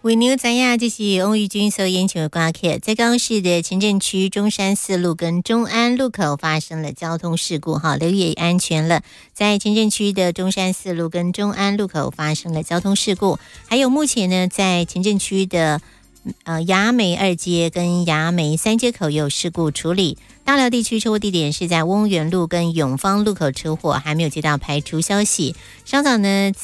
为牛知影，这是翁玉君所演唱的歌曲。在高雄市的前镇区中山四路跟中安路口发生了交通事故，留意安全了。在前镇区的中山四路跟中安路口发生了交通事故，还有目前呢，在前镇区的雅美二街跟雅美三街口有事故处理。大寮地区车祸地点是在翁园路跟永芳路口车祸，还没有接到排除消息。稍早呢，